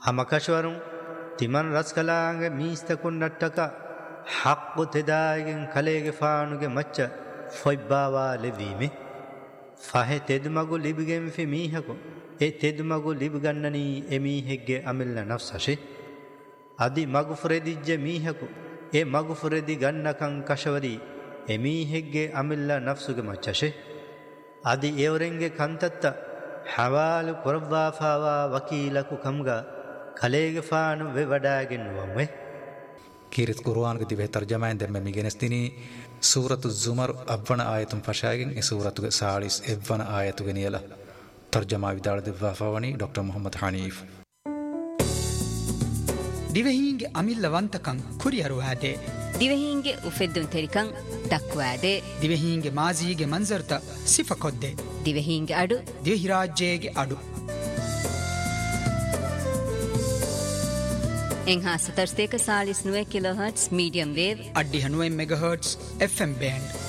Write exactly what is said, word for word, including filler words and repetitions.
ಹಮಕಶ್ವರಂ ತಿಮನ್ ರಸ್ಕಲಾಂಗೆ ಮೀಸ್ತಕುನ್ನಟ್ಟಕ ಹಕ್ಕು ತೆದಾಯಿಗೆನ್ ಕಲೆಗೆ ಫಾನುಗೆ ಮಚ್ಚ ಫೊಯ್ಬಾವಾ ಲೆವೀಮೆ ಫಹೆ ತೆದುಮಗು ಲಿಬಿಗೆಂ ಫಿ ಮೀಹಕು ಎ ತೆದುಮಗು ಲಿಬಿಗನ್ನನಿ ಎ ಮೀಹೆಗ್ಗೆ ಅಮಿಲ್ನ ನಫ್ಸಶೆ ಅದಿ ಮಗುಫುರೆದಿಜ್ಜೆ ಮೀಹಕು ಎ ಮಗುಫುರೆದಿ ಗನ್ನಕಂ ಕಶವರಿ ಎ ಮೀಹೆಗ್ಗೆ ಅಮಿಲ್ಲ ನಫ್ಸುಗೆ ಮಚ್ಚಶೆ ಅದಿ ಎವರೆಂಗೆ ಕಂತತ್ತ ಹವಾಲು ಕೊರವ್ವಾಫಾವಾ ವಕೀಲಕು ಕಮ್ಗ ಕಲೆಗೆ ಫಾನು ವೆ ವಡಾಗೆನ್ನುವಮ್ಮೆ ಕೀರಿತ್ ಕುರ್ಆನ್ಗೆ ದಿವೆ ತರ್ಜಮಾಯನ್ ದೆರ್ಮೆ ಮಿಗೆನೆಸ್ತಿನಿ ಸೂರತು ಜುಮರ್ ಅವ್ವನ ಆಯತುಂ ಫಶಾಗಿನ್ ಈ ಸೂರತುಗೆ ಸಾಳಿಸ್ ಎವ್ವನ ಆಯತುಗೆ ನಿಯಲ ತರ್ಜಮಾ ವಿದಾಳ ದಿವ್ವಾಫಾವಣಿ doctor Mohammed Hanif ದಿವೆಹೀಂಗೆ ಅಮಿಲ್ಲವಂತಕಂ ಕುರಿಯರುವಾದೆ ದಿವೆಹೀಂಗೆ ಉಫೆದ್ದುನ್ ತೆರಿಕಂ ದಕ್ವಾದೆ ದಿವೆಹೀಂಗೆ ಮಾಜಿಗೆ ಮಂಜರ್ತ ಸಿಫಕೊದ್ದೆ ದಿವೆಹೀಂಗೆ ಅಡು ದಿವೆಹಿರಾಜ್ಯಗೆ ಅಡು ಎಂಹಾ ಸತರ್ಸ್ತೇಕ ಸಾಳಿಸ್ ನುವೆ kilohertz medium wave ಅಡ್ಡಿ ಹನುವೆ ಮೆಗಾಹರ್ಟ್ಸ್ ಎಫ್ಎಂ ಬ್ಯಾಂಡ್